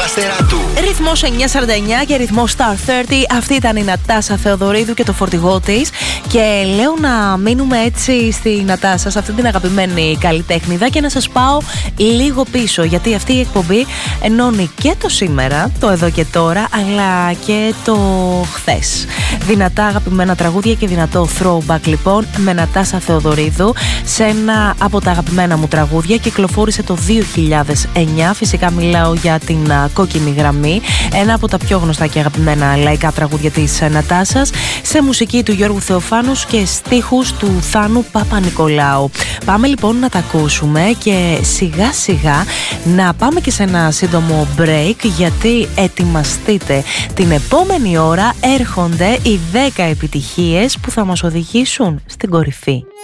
άστερα του. Ρυθμός 949 και ρυθμός Star 30. Αυτή ήταν η Νατάσα Θεοδωρίδου και το φορτηγό της. Και λέω να μείνουμε έτσι στη Νατάσα, σε αυτή την αγαπημένη καλλιτέχνηδα, και να σας πάω λίγο πίσω. Γιατί αυτή η εκπομπή ενώνει και το σήμερα, το εδώ και τώρα, αλλά και το χθες. Δυνατά αγαπημένα τραγούδια και δυνατό throwback λοιπόν με Νατάσα Θεοδωρίδου. Σε ένα από τα αγαπημένα μου τραγούδια, κυκλοφόρησε το 2009. Φυσικά μιλάω για την Κόκκινη Γραμμή, ένα από τα πιο γνωστά και αγαπημένα λαϊκά τραγούδια της Νατάσας, σε μουσική του Γιώργου Θεοφάνους και στίχους του Θάνου Παπα-Νικολάου. Πάμε λοιπόν να τα ακούσουμε και σιγά σιγά να πάμε και σε ένα σύντομο break, γιατί ετοιμαστείτε, την επόμενη ώρα έρχονται οι 10 επιτυχίες που θα μας οδηγήσουν στην κορυφή.